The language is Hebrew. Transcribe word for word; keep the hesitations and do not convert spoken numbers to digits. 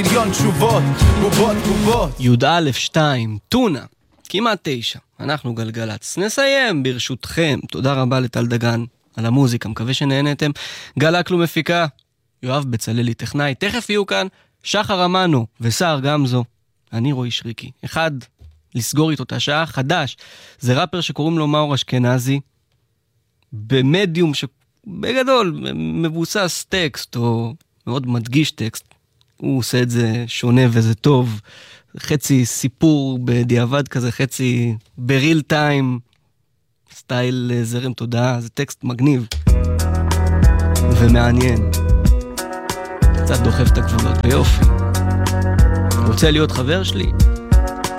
מיליון תשובות, בובות בובות. י"א שתיים, טונה, כמעט תשע. אנחנו גלגלץ. נסיים ברשותכם. תודה רבה לטל דגן על המוזיקה, מקווה שנהנתם. גלקלו מפיקה, יואב בצללי טכנאי. תכף יהיו כאן שחר אמנו וסער גמזו. אני רועי שריקי. אחד, לסגור איתו את השעה, חדש. זה ראפר שקוראים לו מאור אשכנזי, במדיום שבגדול מבוסס טקסט, או מאוד מדגיש טקסט. הוא עושה את זה שונה וזה טוב. חצי סיפור בדיעבד כזה, חצי בריל טיים, סטייל זרם תודעה. זה טקסט מגניב ומעניין. קצת דוחף את הגבולות ביופי. רוצה להיות חבר שלי?